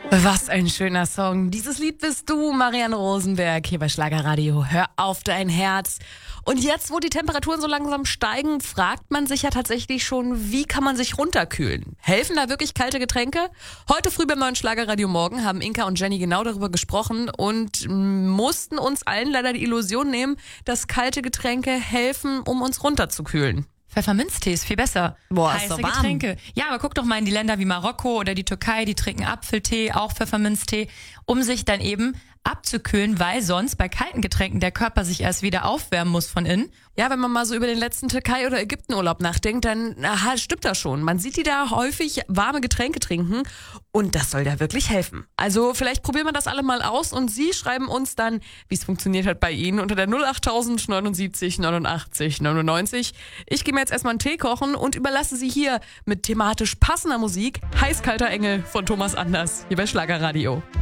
Was ein schöner Song. Dieses Lied bist du, Marianne Rosenberg, hier bei Schlagerradio. Hör auf dein Herz. Und jetzt, wo die Temperaturen so langsam steigen, fragt man sich ja tatsächlich schon, wie kann man sich runterkühlen? Helfen da wirklich kalte Getränke? Heute früh beim neuen Schlagerradio Morgen haben Inka und Jenny genau darüber gesprochen und mussten uns allen leider die Illusion nehmen, dass kalte Getränke helfen, um uns runterzukühlen. Pfefferminztee ist viel besser. Boah, ist heiße doch warm. Getränke. Ja, aber guck doch mal in die Länder wie Marokko oder die Türkei, die trinken Apfeltee, auch Pfefferminztee, um sich dann eben abzukühlen, weil sonst bei kalten Getränken der Körper sich erst wieder aufwärmen muss von innen. Ja, wenn man mal so über den letzten Türkei- oder Ägyptenurlaub nachdenkt, dann stimmt das schon. Man sieht die da häufig warme Getränke trinken und das soll da wirklich helfen. Also vielleicht probieren wir das alle mal aus und Sie schreiben uns dann, wie es funktioniert hat bei Ihnen unter der 08000 79 89 99. Ich gehe mir jetzt erstmal einen Tee kochen und überlasse Sie hier mit thematisch passender Musik Heiß-kalter Engel von Thomas Anders hier bei Schlagerradio.